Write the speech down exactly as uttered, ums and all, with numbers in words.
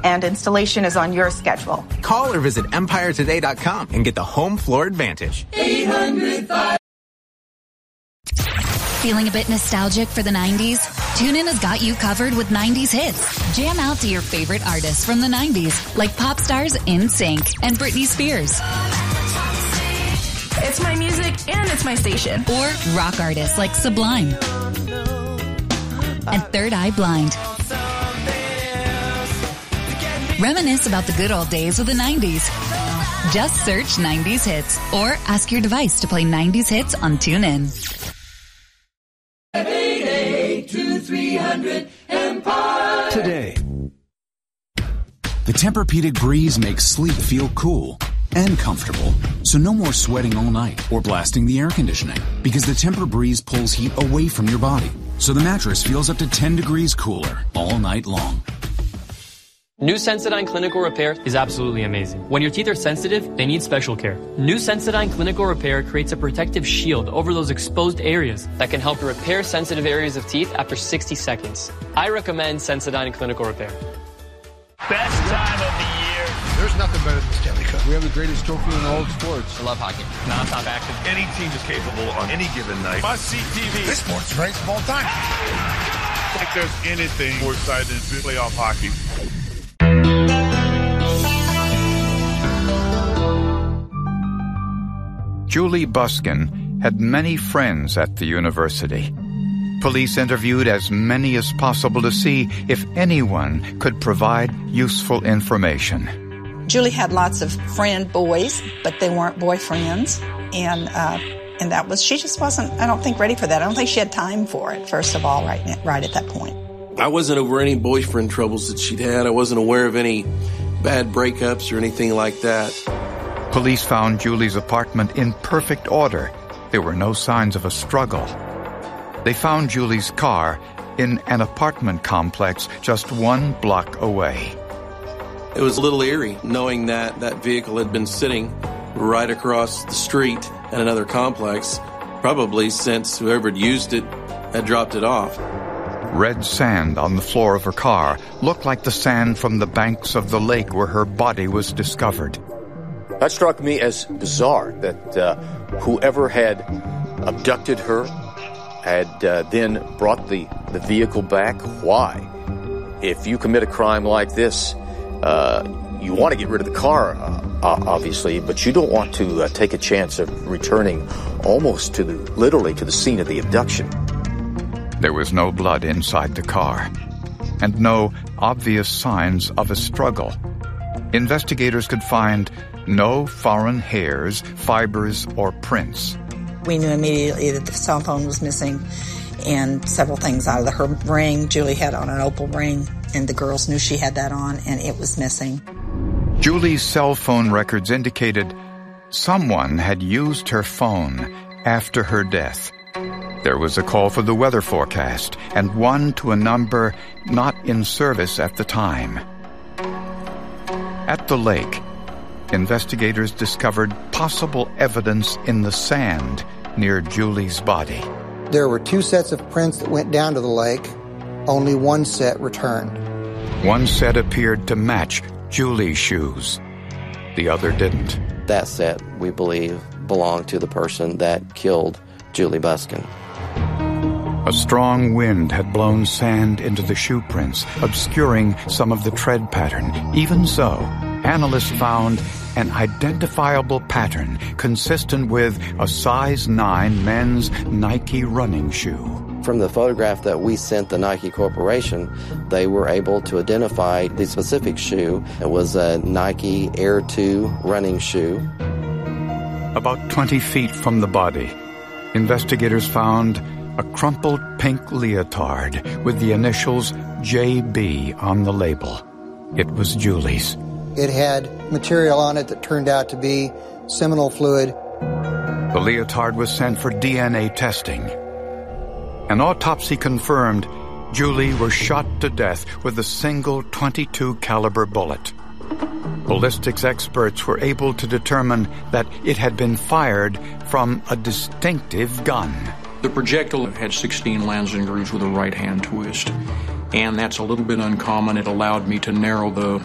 and installation is on your schedule. Call or visit empire today dot com and get the home floor advantage. eight hundred five Feeling a bit nostalgic for the nineties? TuneIn has got you covered with nineties hits. Jam out to your favorite artists from the nineties, like pop stars NSYNC and Britney Spears. It's my music and it's my station. Or rock artists like Sublime and Third Eye Blind. Reminisce about the good old days with the nineties. Just search nineties hits or ask your device to play nineties hits on TuneIn. eight eight two three hundred Empire. Today, the Tempur-Pedic Breeze makes sleep feel cool and comfortable, so no more sweating all night or blasting the air conditioning, because the Tempur Breeze pulls heat away from your body, so the mattress feels up to ten degrees cooler all night long. New Sensodyne Clinical Repair is absolutely amazing. When your teeth are sensitive, they need special care. New Sensodyne Clinical Repair creates a protective shield over those exposed areas that can help repair sensitive areas of teeth after sixty seconds. I recommend Sensodyne Clinical Repair. Best time of the year. There's nothing better than Stanley Cup. We have the greatest trophy in all of sports. I love hockey. Non-stop action. Any team is capable on any given night. Must-see T V. This sport's the greatest of all time. I think there's anything more exciting than playoff hockey. Julie Buskin had many friends at the university. Police interviewed as many as possible to see if anyone could provide useful information. Julie had lots of friend boys, but they weren't boyfriends. And uh, and that was, she just wasn't, I don't think, ready for that. I don't think she had time for it, first of all, right, right at that point. I wasn't over any boyfriend troubles that she'd had. I wasn't aware of any bad breakups or anything like that. Police found Julie's apartment in perfect order. There were no signs of a struggle. They found Julie's car in an apartment complex just one block away. It was a little eerie knowing that that vehicle had been sitting right across the street at another complex, probably since whoever had used it had dropped it off. Red sand on the floor of her car looked like the sand from the banks of the lake where her body was discovered. That struck me as bizarre, that uh, whoever had abducted her had uh, then brought the, the vehicle back. Why? If you commit a crime like this, uh, you want to get rid of the car, uh, obviously, but you don't want to uh, take a chance of returning almost to the, literally to the scene of the abduction. There was no blood inside the car, and no obvious signs of a struggle. Investigators could find no foreign hairs, fibers, or prints. We knew immediately that the cell phone was missing and several things out of the, her ring. Julie had on an opal ring, and the girls knew she had that on, and it was missing. Julie's cell phone records indicated someone had used her phone after her death. There was a call for the weather forecast and one to a number not in service at the time. At the lake, investigators discovered possible evidence in the sand near Julie's body. There were two sets of prints that went down to the lake. Only one set returned. One set appeared to match Julie's shoes. The other didn't. That set, we believe, belonged to the person that killed Julie Buskin. A strong wind had blown sand into the shoe prints, obscuring some of the tread pattern. Even so, analysts found an identifiable pattern consistent with a size nine men's Nike running shoe. From the photograph that we sent the Nike Corporation, they were able to identify the specific shoe. It was a Nike Air two running shoe. About twenty feet from the body, investigators found a crumpled pink leotard with the initials J B on the label. It was Julie's. It had material on it that turned out to be seminal fluid. The leotard was sent for D N A testing. An autopsy confirmed Julie was shot to death with a single twenty-two caliber bullet. Ballistics experts were able to determine that it had been fired from a distinctive gun. The projectile had sixteen Lansing grooves with a right-hand twist, and that's a little bit uncommon. It allowed me to narrow the